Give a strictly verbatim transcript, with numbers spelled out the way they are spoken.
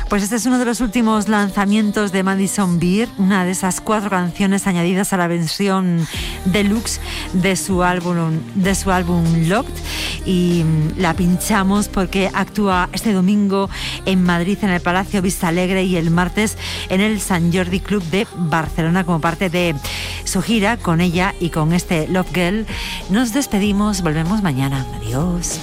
Pues este es uno de los últimos lanzamientos de Madison Beer, una de esas cuatro canciones añadidas a la versión deluxe de su álbum, de su álbum Locked, y la pinchamos porque actúa este domingo en Madrid en el Palacio Vista Alegre y el martes en el Sant Jordi Club de Barcelona como parte de su gira. Con ella y con este Love Girl nos despedimos, volvemos mañana. Adiós.